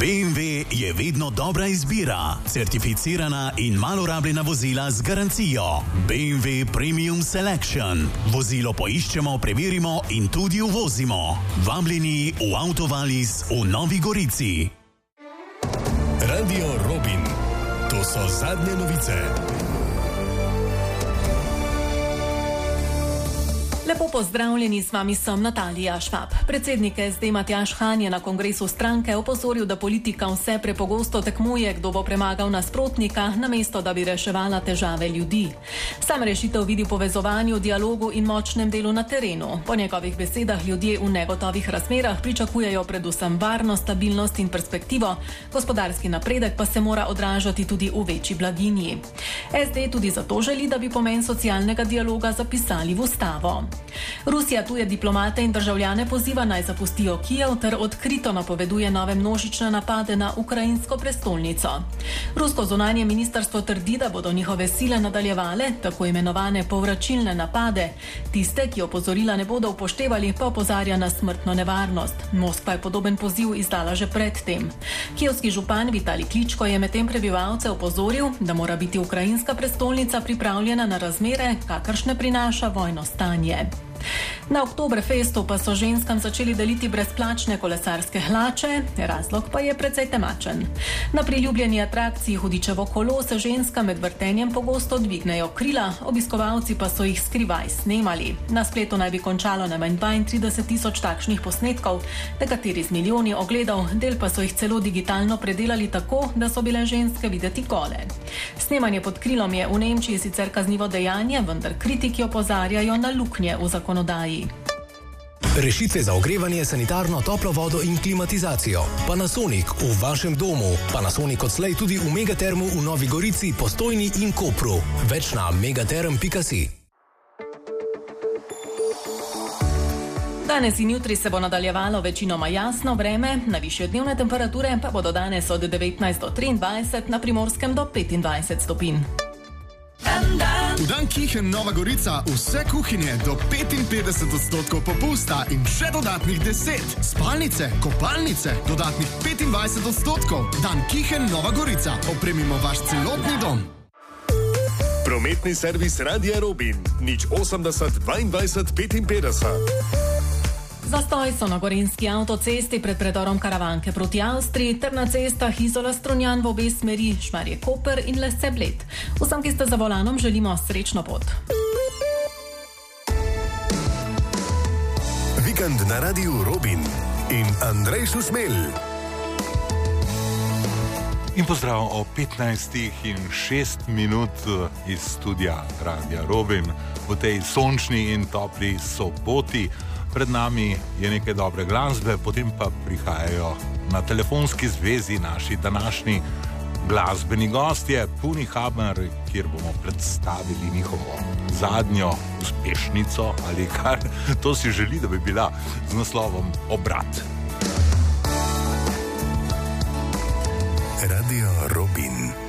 BMW je vedno dobra izbira. Certificirana in malo rabljena vozila z garancijo. BMW Premium Selection. Vozilo poiščemo, preverimo in tudi uvozimo. Vabljeni v Autovalis v Novi Gorici. Radio Robin. To so zadnje novice. Lepo pozdravljeni, z vami sem Natalija Švab. Predsednik SD Matjaž Han je na kongresu stranke opozoril, da politika vse prepogosto tekmuje, kdo bo premagal nasprotnika, namesto da bi reševala težave ljudi. Sam rešitev vidi v povezovanju, dialogu in močnem delu na terenu. Po njegovih besedah ljudje v negotovih razmerah pričakujejo predvsem varnost, stabilnost in perspektivo, gospodarski napredek pa se mora odražati tudi v večji blaginji. SD tudi zato želi, da bi pomen socialnega dialoga zapisali v ustavo. Rusija tuje diplomate in državljane poziva naj zapustijo Kijev ter odkrito napoveduje nove množične napade na ukrajinsko prestolnico. Rusko zunanje ministrstvo trdi, da bodo njihove sile nadaljevale tako imenovane povračilne napade. Tiste, ki opozorila ne bodo upoštevali, pa opozarja na smrtno nevarnost. Moskva je podoben poziv izdala že predtem. Kijevski župan Vitalij Kličko je medtem prebivalce opozoril, da mora biti ukrajinska prestolnica pripravljena na razmere, kakršne prinaša vojno stanje. Na Oktoberfestu pa so ženskam začeli deliti brezplačne kolesarske hlače, razlog pa je precej temačen. Na priljubljeni atrakciji Hudičevo kolo se ženska med vrtenjem pogosto dvignejo krila, obiskovalci pa so jih skrivaj snemali. Na spletu naj bi končalo najmanj 32.000 takšnih posnetkov, nekateri z milijoni ogledov, del pa so jih celo digitalno predelali tako, da so bile ženske videti gole. Snemanje pod krilom je v Nemčiji sicer kaznivo dejanje, vendar kritiki opozarjajo na luknje v zakonodaji. Rešitve za ogrevanje, sanitarno, toplo vodo in klimatizacijo. Panasonic v vašem domu. Panasonic odslej tudi v Megatermu v Novi Gorici, Postojni in Kopru. Več na megaterm.si. Danes in jutri se bo nadaljevalo večinoma jasno vreme, najvišje dnevne temperature pa bodo danes od 19 do 23, na Primorskem do 25 stopinj. V dan Kihen Nova Gorica vse kuhinje do 55% popusta in še dodatnih 10. Spalnice, kopalnice, dodatnih 25%. Dan Kihen Nova Gorica. Opremimo vaš celotni dom. Prometni servis Radia Robin. 080 22 55. Zastoj so na gorenjski avtocesti pred predorom Karavanke proti Avstriji ter na cestah Izola-Strunjan v obe smeri, Šmarje-Koper in Lesce-Bled. Vsem, ki ste za volanom, želimo srečno pot. Vikend na Radiu Robin in Andrej Šušmelj. In pozdrav o 15:06 iz studia Radia Robin v tej sončni in topli soboti. Pred nami je nekaj dobre glasbe, potem pa prihajajo na telefonski zvezi naši današnji glasbeni gostje, Puni Haber, kjer bomo predstavili njihovo zadnjo uspešnico ali kar to si želi, da bi bila, z naslovom Obrat. Radio Robin.